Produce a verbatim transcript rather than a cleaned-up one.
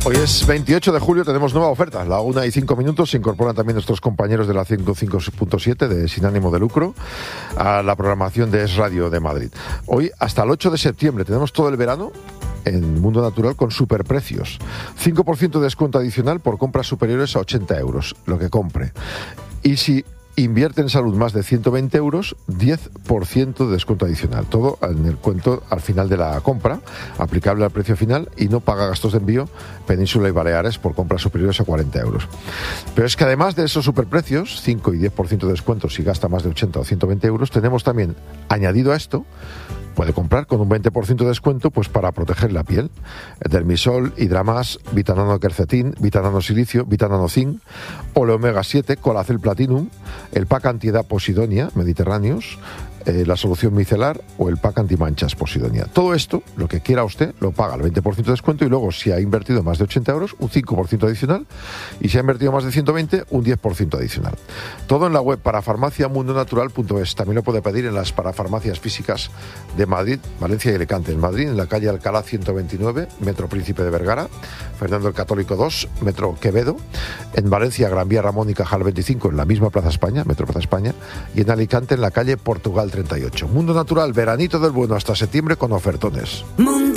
Hoy es veintiocho de julio, tenemos nueva oferta. La una y cinco minutos se incorporan también nuestros compañeros de la ciento cinco punto siete de Sin Ánimo de Lucro a la programación de Es Radio de Madrid. Hoy hasta el ocho de septiembre tenemos todo el verano en Mundo Natural con superprecios. cinco por ciento de descuento adicional por compras superiores a ochenta euros, lo que compre. Y si invierte en salud más de ciento veinte euros, diez por ciento de descuento adicional. Todo en el cuento al final de la compra, aplicable al precio final, y no paga gastos de envío Península y Baleares por compras superiores a cuarenta euros. Pero es que además de esos superprecios, cinco y diez por ciento de descuento si gasta más de ochenta o ciento veinte euros, tenemos también, añadido a esto, puede comprar con un veinte por ciento de descuento pues para proteger la piel. Dermisol, Hidramas, Vitanano Quercetin, Vitanano Silicio, Vitanano Zinc, Ole Omega siete, Colacel Platinum, el pack antiedad Posidonia, Mediterráneos, eh, la solución micelar o el pack antimanchas Posidonia. Todo esto, lo que quiera usted, lo paga al veinte por ciento de descuento y luego si ha invertido más de ochenta euros, un cinco por ciento adicional, y si ha invertido más de ciento veinte, un diez por ciento adicional. Todo en la web parafarmacia mundo natural punto es. También lo puede pedir en las parafarmacias físicas de Madrid, Valencia y Alicante. En Madrid, en la calle Alcalá ciento veintinueve, Metro Príncipe de Vergara, Fernando el Católico dos, Metro Quevedo. En Valencia, Gran Vía Ramón y Cajal veinticinco, en la misma Plaza España, Metro Plaza España. Y en Alicante, en la calle Portugal treinta y ocho. Mundo Natural, veranito del bueno hasta septiembre con ofertones. Mundo